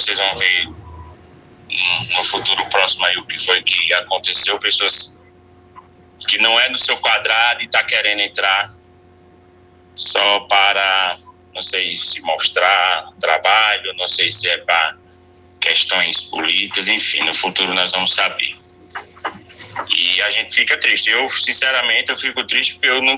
vocês vão ver no futuro próximo aí o que foi que aconteceu, pessoas que não é no seu quadrado e tá querendo entrar só para, não sei, se mostrar trabalho, não sei se é para questões políticas, enfim, no futuro nós vamos saber. E a gente fica triste. Eu, sinceramente, eu fico triste porque eu não